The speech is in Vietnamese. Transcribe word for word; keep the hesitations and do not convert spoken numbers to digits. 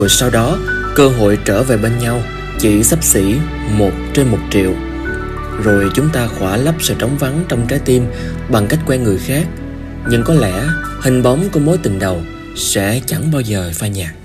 Rồi sau đó, cơ hội trở về bên nhau chỉ xấp xỉ một trên một triệu. Rồi chúng ta khỏa lấp sự trống vắng trong trái tim bằng cách quen người khác. Nhưng có lẽ hình bóng của mối tình đầu sẽ chẳng bao giờ phai nhạt.